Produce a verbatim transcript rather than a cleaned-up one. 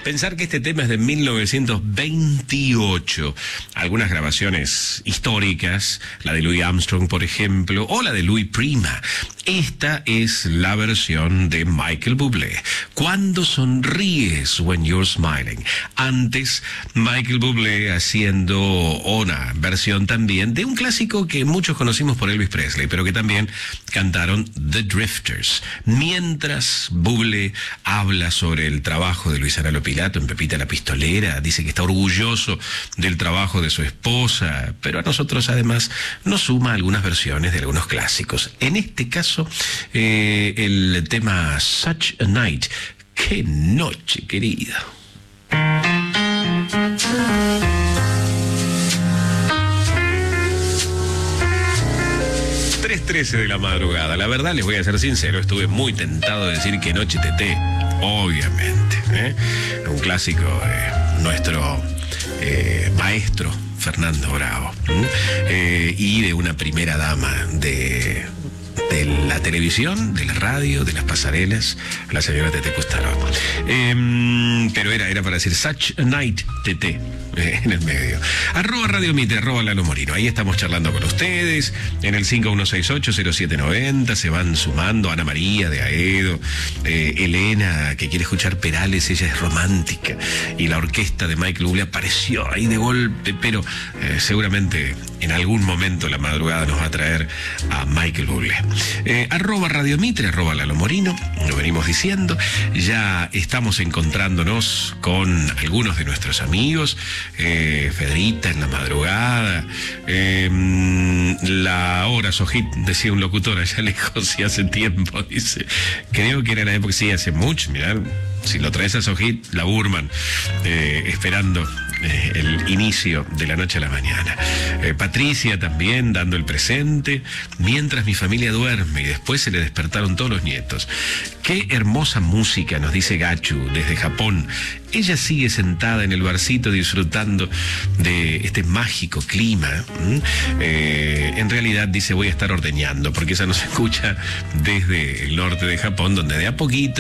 Pensar que este tema es de mil novecientos veintiocho. Algunas grabaciones históricas, la de Louis Armstrong, por ejemplo, o la de Louis Prima. Esta es la versión de Michael Bublé. Cuando sonríes, When You're Smiling. Antes, Michael Bublé haciendo una versión también de un clásico que muchos conocimos por Elvis Presley, pero que también cantaron The Drifters. Mientras Bublé habla sobre el trabajo de Luis Aralo Pilato en Pepita la Pistolera, dice que está orgulloso del trabajo de su esposa, pero a nosotros además nos suma algunas versiones de algunos clásicos. En este caso, eh, el tema Such a Night. ¡Qué noche, querida! tres trece de la madrugada. La verdad, les voy a ser sincero, estuve muy tentado de decir que Noche Teté, obviamente, ¿eh? Un clásico de nuestro eh, maestro Fernando Bravo, ¿eh? Eh, y de una primera dama de, de la televisión, de la radio, de las pasarelas, la señora Teté Custarot. Eh, pero era, era para decir Such a Night, Teté. En el medio. Arroba Radio Mitre, arroba Lalo Morino. Ahí estamos charlando con ustedes. En el cinco uno seis ocho cero siete nueve cero se van sumando Ana María de Aedo, eh, Elena, que quiere escuchar Perales, ella es romántica. Y la orquesta de Michael Bublé apareció ahí de golpe, pero eh, seguramente en algún momento la madrugada nos va a traer a Michael Bublé. Eh, arroba Radio Mitre, arroba Lalo Morino, lo venimos diciendo. Ya estamos encontrándonos con algunos de nuestros amigos. Eh, Federita en la madrugada, eh, la hora Sojit, decía un locutor allá lejos y hace tiempo, dice, creo que era la época, sí, hace mucho, mirá, si lo traes a Sojit, la Burman, eh, esperando eh, el inicio de la noche a la mañana. Eh, Patricia también dando el presente, mientras mi familia duerme y después se le despertaron todos los nietos. Qué hermosa música, nos dice Gachu desde Japón. Ella sigue sentada en el barcito disfrutando de este mágico clima. Eh, en realidad dice voy a estar ordeñando, porque esa nos escucha desde el norte de Japón, donde de a poquito